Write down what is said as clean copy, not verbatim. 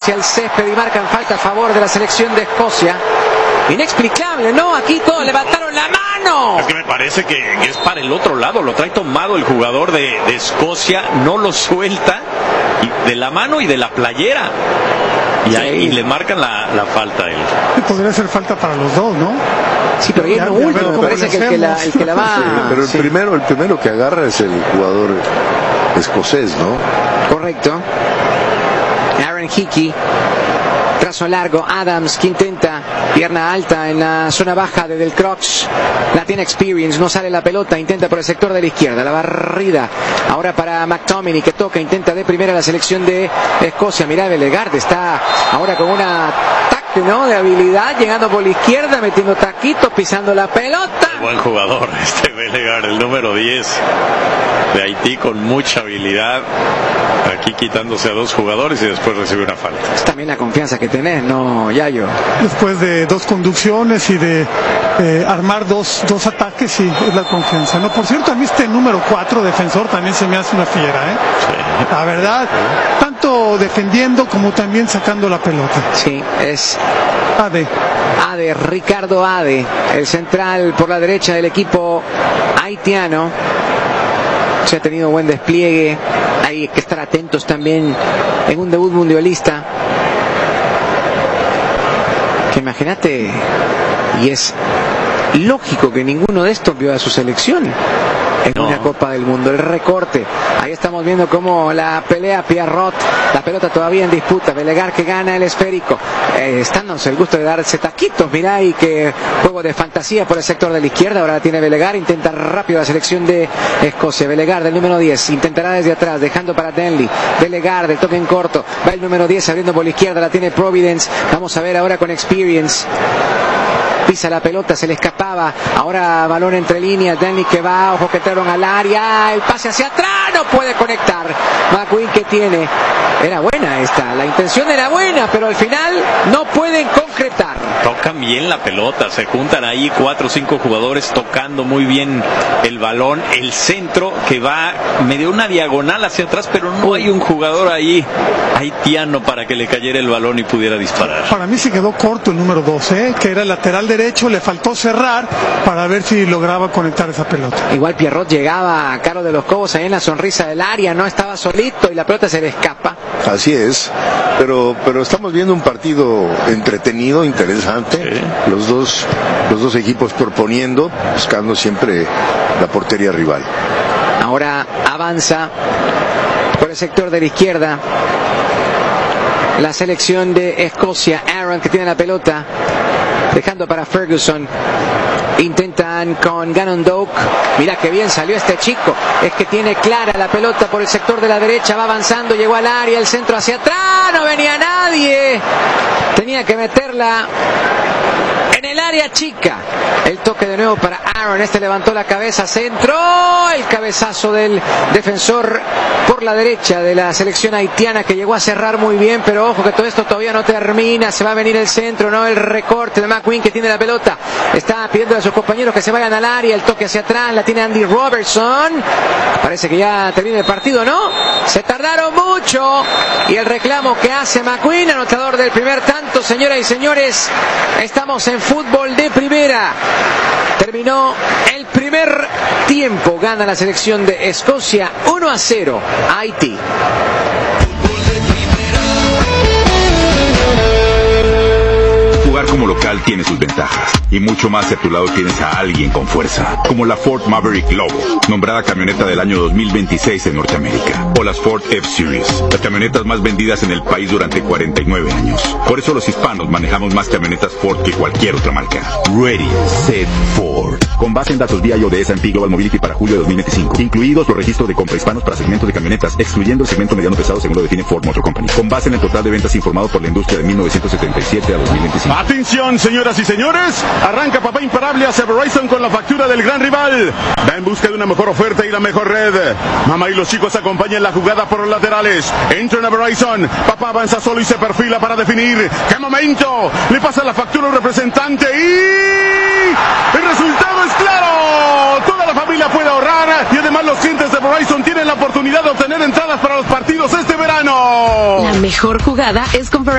hacia el césped y marcan falta a favor de la selección de Escocia. Inexplicable, ¿no? Aquí todos levantaron la mano. Es que me parece que es para el otro lado. Lo trae tomado el jugador de Escocia. No lo suelta de la mano y de la playera. Y le marcan la falta a él. Podría ser falta para los dos, ¿no? Sí, pero ya es lo último. Me parece que el que la va... Sí, pero el primero que agarra es el jugador escocés, ¿no? Correcto. Aaron Hickey. Trazo largo, Adams que intenta, pierna alta en la zona baja de Del Crocs, la tiene Experience, no sale la pelota, intenta por el sector de la izquierda, la barrida, ahora para McTominay que toca, intenta de primera la selección de Escocia. Mirá, Belegarde está ahora con una ataque, ¿no?, de habilidad, llegando por la izquierda, metiendo taquitos, pisando la pelota. Buen jugador Belegarde, el número 10 de Haití, con mucha habilidad, aquí quitándose a dos jugadores y después recibe una falta. Es también la confianza que tenés, ¿no, Yayo? Después de dos conducciones y de armar dos ataques, sí, es la confianza. No, por cierto, a mí este número 4, defensor, también se me hace una fiera, ¿eh? Sí. La verdad, tanto defendiendo como también sacando la pelota. Sí, es... Ade, Ricardo Ade, el central por la derecha del equipo haitiano. Se ha tenido buen despliegue, hay que estar atentos también en un debut mundialista. Que imagínate, y es lógico que ninguno de estos vio a su selección en una Copa del Mundo. El recorte, ahí estamos viendo cómo la pelea Pierrot, la pelota todavía en disputa, Belegar que gana el esférico, dándose el gusto de darse taquitos, mirá, y que juego de fantasía por el sector de la izquierda, ahora la tiene Belegar, intenta rápido la selección de Escocia. Belegar del número 10, intentará desde atrás, dejando para Denley, Belegar del toque en corto, va el número 10 abriendo por la izquierda, la tiene Providence, vamos a ver ahora con Experience. Pisa la pelota, se le escapaba, ahora balón entre líneas, Denley que va, ojo que entraron al área, el pase hacia atrás, no puede conectar. McQueen que tiene, era buena esta, la intención era buena, pero al final no pueden concretar. Tocan bien la pelota, se juntan ahí 4 o 5 jugadores tocando muy bien el balón, el centro que va medio una diagonal hacia atrás, pero no hay un jugador ahí haitiano para que le cayera el balón y pudiera disparar. Para mí se quedó corto el número 12, que era el lateral derecho, le faltó cerrar para ver si lograba conectar esa pelota. Igual Pierrot llegaba a Carlos de los Cobos ahí en la sonrisa del área, no estaba solito y la pelota se le escapa. Así es, pero estamos viendo un partido entretenido, interesante, sí. Los dos equipos proponiendo, buscando siempre la portería rival. Ahora avanza por el sector de la izquierda la selección de Escocia. Aaron que tiene la pelota, dejando para Ferguson. Intentan con Gannon Doak. Mira que bien salió este chico. Es que tiene clara la pelota por el sector de la derecha. Va avanzando, llegó al área, el centro hacia atrás. No venía nadie. Tenía que meterla en el área chica. El toque de nuevo para Aaron. Este levantó la cabeza, centro. El cabezazo del defensor por la derecha de la selección haitiana, que llegó a cerrar muy bien, pero ojo que todo esto todavía no termina. Se va a venir el centro, no el recorte de McQueen que tiene la pelota. Está pidiendo a sus compañeros que se vayan al área. El toque hacia atrás, la tiene Andy Robertson. Parece que ya termina el partido, ¿no? Se tardaron mucho. Y el reclamo que hace McQueen, anotador del primer tanto. Señoras y señores, estamos en fútbol de primera. Terminó el primer tiempo. Gana la selección de Escocia 1-0 a Haití. Jugar como local tiene sus ventajas y mucho más si a tu lado tienes a alguien con fuerza, como la Ford Maverick Lobo, nombrada camioneta del año 2026 en Norteamérica, o las Ford F-Series, las camionetas más vendidas en el país durante 49 años. Por eso los hispanos manejamos más camionetas Ford que cualquier otra marca. Ready, Set, Ford. Con base en datos VIA de S&P Global Mobility para julio de 2025, incluidos los registros de compra hispanos para segmentos de camionetas, excluyendo el segmento mediano pesado según lo define Ford Motor Company, con base en el total de ventas informado por la industria de 1977 a 2025. Atención, señoras y señores, arranca Papá Imparable hacia Verizon con la factura del gran rival. Va en busca de una mejor oferta y la mejor red. Mamá y los chicos acompañan la jugada por los laterales. Entran a Verizon. Papá avanza solo y se perfila para definir. ¡Qué momento! Le pasa la factura al representante y el resultado es claro. Toda la familia puede ahorrar y además los clientes de Verizon tienen la oportunidad de obtener entradas para los partidos este verano. La mejor jugada es con Verizon.